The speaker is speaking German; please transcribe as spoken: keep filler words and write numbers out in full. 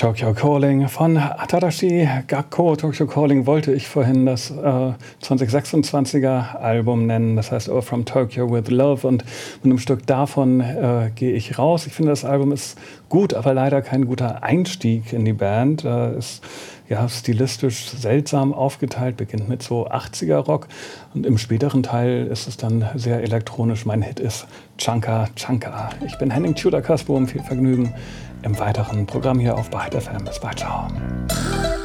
Tokyo Calling von Tadashi Gakko. Tokyo Calling wollte ich vorhin das äh, zwanzig sechsundzwanziger Album nennen, das heißt Oh From Tokyo With Love, und mit einem Stück davon äh, gehe ich raus. Ich finde, das Album ist gut, aber leider kein guter Einstieg in die Band. Äh, ist ja stilistisch seltsam aufgeteilt, beginnt mit so achtziger Rock und im späteren Teil ist es dann sehr elektronisch. Mein Hit ist Chanka Chanka. Ich bin Henning Tudor-Kasbohm, viel Vergnügen im weiteren Programm hier auf Byte F M. Bis bald, ciao.